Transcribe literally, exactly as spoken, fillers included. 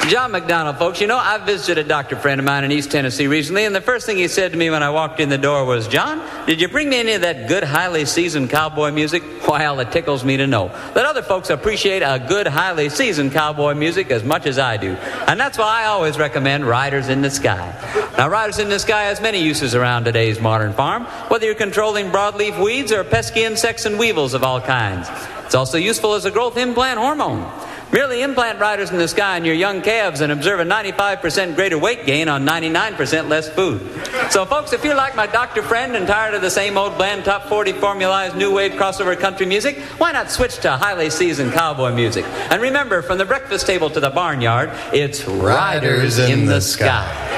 John McDonald, folks. You know, I visited a doctor friend of mine in East Tennessee recently, and the first thing he said to me when I walked in the door was, "John, did you bring me any of that good, highly seasoned cowboy music?" Well, it tickles me to know that other folks appreciate a good, highly seasoned cowboy music as much as I do. And that's why I always recommend Riders in the Sky. Now, Riders in the Sky has many uses around today's modern farm, whether you're controlling broadleaf weeds or pesky insects and weevils of all kinds. It's also useful as a growth implant hormone. Merely implant Riders in the Sky in your young calves and observe a ninety-five percent greater weight gain on ninety-nine percent less food. So, folks, if you're like my doctor friend and tired of the same old bland top forty formulized new wave crossover country music, why not switch to highly seasoned cowboy music? And remember, from the breakfast table to the barnyard, it's Riders, Riders in, in the, the sky. sky.